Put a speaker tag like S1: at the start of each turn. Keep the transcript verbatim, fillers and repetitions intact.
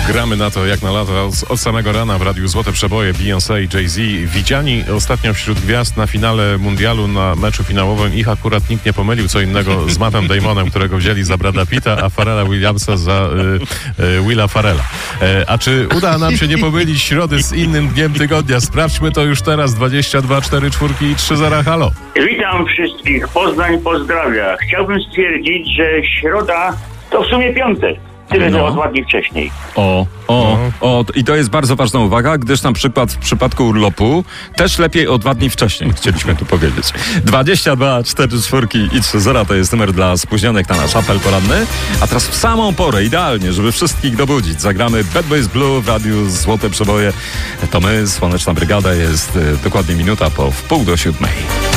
S1: Gramy na to jak na lata od, od samego rana w Radiu Złote Przeboje. Beyoncé i Jay-Z widziani ostatnio wśród gwiazd na finale mundialu, na meczu finałowym. Ich akurat nikt nie pomylił co innego z Mattem Damonem, którego wzięli za Brada Pitta, a Pharrella Williamsa za y, y, Willa Farrella. E, a czy uda nam się nie pomylić środy z innym dniem tygodnia? Sprawdźmy to już teraz. dwadzieścia dwa, cztery, cztery i trzy zera. Halo.
S2: Witam wszystkich. Poznań pozdrawia. Chciałbym stwierdzić, że środa to w sumie piątek. Tyle,
S3: No.
S2: że od ładnie wcześniej.
S3: O, o, o, i to jest bardzo ważna uwaga, gdyż na przykład w przypadku urlopu też lepiej o dwa dni wcześniej, chcieliśmy tu powiedzieć. dwadzieścia dwa, cztery, cztery i trzy zera to jest numer dla spóźnionych na nasz apel poranny. A teraz w samą porę, idealnie, żeby wszystkich dobudzić, zagramy Bad Boys Blue w Radiu Złote Przeboje. To my, Słoneczna Brygada, jest y, dokładnie minuta po wpół do siódmej.